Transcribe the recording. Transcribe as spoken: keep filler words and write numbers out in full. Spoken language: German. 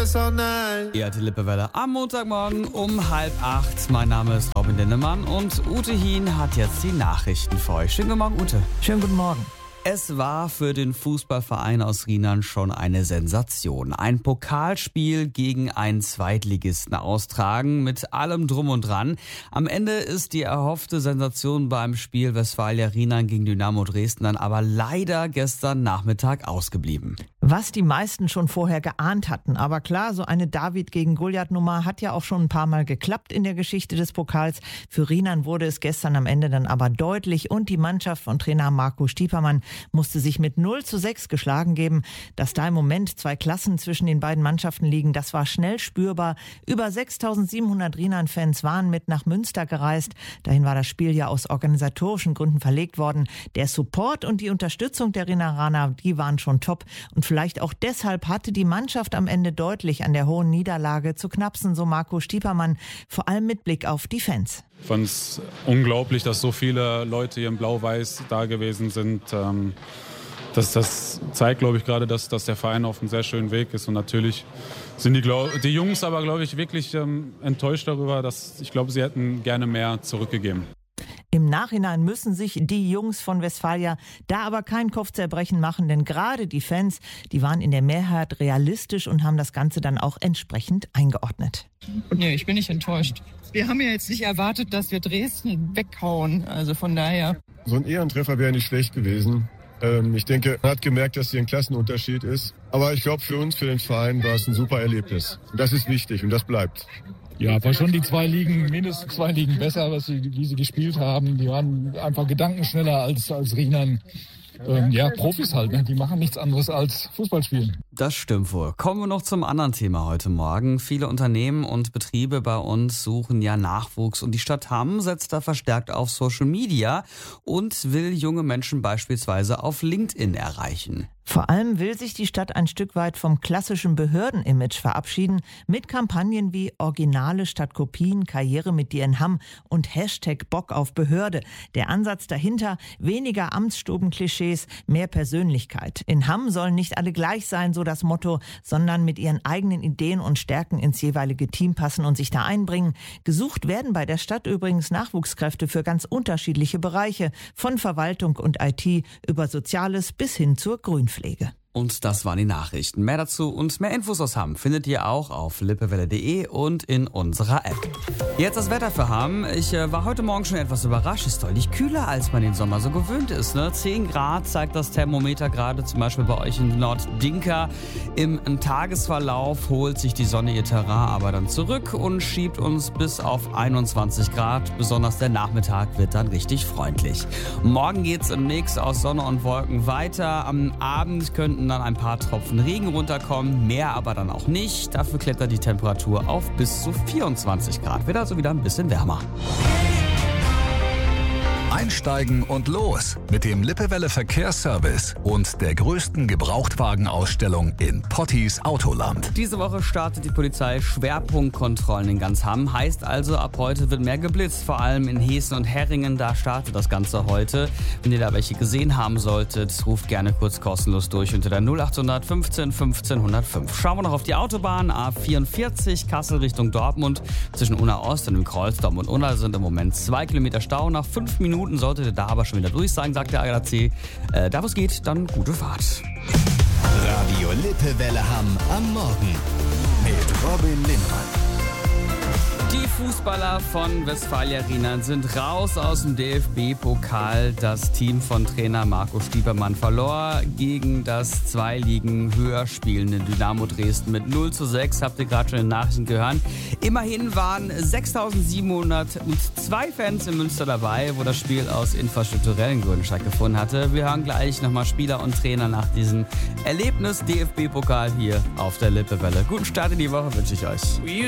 this all night. Ihr hatte Lippewelle am Montagmorgen um halb acht. Mein Name ist Robin Lindemann und Ute Hien hat jetzt die Nachrichten für euch. Schönen guten Morgen, Ute. Schönen guten Morgen. Es war für den Fußballverein aus Rheinland schon eine Sensation. Ein Pokalspiel gegen einen Zweitligisten austragen mit allem Drum und Dran. Am Ende ist die erhoffte Sensation beim Spiel Westfalia Rheinland gegen Dynamo Dresden dann aber leider gestern Nachmittag ausgeblieben. Was die meisten schon vorher geahnt hatten. Aber klar, so eine David gegen Goliath-Nummer hat ja auch schon ein paar Mal geklappt in der Geschichte des Pokals. Für Rheinland wurde es gestern am Ende dann aber deutlich und die Mannschaft von Trainer Marco Stiepermann musste sich mit null zu sechs geschlagen geben. Dass da im Moment zwei Klassen zwischen den beiden Mannschaften liegen, das war schnell spürbar. Über sechstausendsiebenhundert Rheinland-Fans waren mit nach Münster gereist. Dahin war das Spiel ja aus organisatorischen Gründen verlegt worden. Der Support und die Unterstützung der Rheineraner, die waren schon top. Und vielleicht auch deshalb hatte die Mannschaft am Ende deutlich an der hohen Niederlage zu knapsen, so Marco Stiepermann, vor allem mit Blick auf die Fans. Ich fand es unglaublich, dass so viele Leute hier in Blau-Weiß da gewesen sind. Das, das zeigt, glaube ich, gerade, dass, dass der Verein auf einem sehr schönen Weg ist. Und natürlich sind die, glaub, die Jungs aber, glaube ich, wirklich ähm, enttäuscht darüber, dass ich glaube, sie hätten gerne mehr zurückgegeben. Im Nachhinein müssen sich die Jungs von Westfalia da aber kein Kopfzerbrechen machen, denn gerade die Fans, die waren in der Mehrheit realistisch und haben das Ganze dann auch entsprechend eingeordnet. Nee, ich bin nicht enttäuscht. Wir haben ja jetzt nicht erwartet, dass wir Dresden weghauen, also von daher. So ein Ehrentreffer wäre nicht schlecht gewesen. Ähm, ich denke, man hat gemerkt, dass hier ein Klassenunterschied ist. Aber ich glaube, für uns, für den Verein, war es ein super Erlebnis. Und das ist wichtig und das bleibt. Ja, war schon die zwei Ligen, mindestens zwei Ligen besser, was sie, wie sie gespielt haben. Die waren einfach gedankenschneller als, als Rheinland. Ähm, ja, Profis halt, ne? Die machen nichts anderes als Fußball spielen. Das stimmt wohl. Kommen wir noch zum anderen Thema heute Morgen. Viele Unternehmen und Betriebe bei uns suchen ja Nachwuchs und die Stadt Hamm setzt da verstärkt auf Social Media und will junge Menschen beispielsweise auf LinkedIn erreichen. Vor allem will sich die Stadt ein Stück weit vom klassischen Behördenimage verabschieden mit Kampagnen wie Originale statt Kopien, Karriere mit dir in Hamm und Hashtag Bock auf Behörde. Der Ansatz dahinter, weniger Amtsstubenklischees, mehr Persönlichkeit. In Hamm sollen nicht alle gleich sein, so das Motto, sondern mit ihren eigenen Ideen und Stärken ins jeweilige Team passen und sich da einbringen. Gesucht werden bei der Stadt übrigens Nachwuchskräfte für ganz unterschiedliche Bereiche, von Verwaltung und I T über Soziales bis hin zur Grünpflege. Und das waren die Nachrichten. Mehr dazu und mehr Infos aus Hamm findet ihr auch auf lippewelle punkt de und in unserer App. Jetzt das Wetter für Hamm. Ich äh, war heute Morgen schon etwas überrascht. Es ist deutlich kühler, als man den Sommer so gewöhnt ist. Ne? zehn Grad zeigt das Thermometer gerade zum Beispiel bei euch in Norddinka. Im, Im Tagesverlauf holt sich die Sonne ihr Terrain aber dann zurück und schiebt uns bis auf einundzwanzig Grad. Besonders der Nachmittag wird dann richtig freundlich. Morgen geht's im Mix aus Sonne und Wolken weiter. Am Abend könnten dann ein paar Tropfen Regen runterkommen, mehr aber dann auch nicht. Dafür klettert die Temperatur auf bis zu vierundzwanzig Grad. Wird also wieder ein bisschen wärmer. Einsteigen und los mit dem Lippewelle Verkehrsservice und der größten Gebrauchtwagenausstellung in Potties Autoland. Diese Woche startet die Polizei Schwerpunktkontrollen in ganz Hamm. Heißt also, ab heute wird mehr geblitzt, vor allem in Heßen und Herringen. Da startet das Ganze heute. Wenn ihr da welche gesehen haben solltet, ruft gerne kurz kostenlos durch unter der null achthundert fünfzehn fünfzehn hundertfünf. Schauen wir noch auf die Autobahn. A vierundvierzig Kassel Richtung Dortmund. Zwischen Unna Ost und dem Kreuz Dortmund und Unna sind im Moment zwei Kilometer Stau. Nach fünf Minuten solltet ihr da aber schon wieder durch sein, sagt der A D A C. Äh, da wo es geht, dann gute Fahrt. Radio Lippewelle Hamm am Morgen mit Robin Lindemann. Die Fußballer von Westfalia Rheinland sind raus aus dem D F B-Pokal. Das Team von Trainer Marco Stiepermann verlor gegen das zwei Ligen höher spielende Dynamo Dresden mit null zu sechs. Habt ihr gerade schon in den Nachrichten gehört. Immerhin waren sechstausendsiebenhundertzwei Fans in Münster dabei, wo das Spiel aus infrastrukturellen Gründen stattgefunden hatte. Wir hören gleich nochmal Spieler und Trainer nach diesem Erlebnis D F B-Pokal hier auf der Lippewelle. Guten Start in die Woche wünsche ich euch.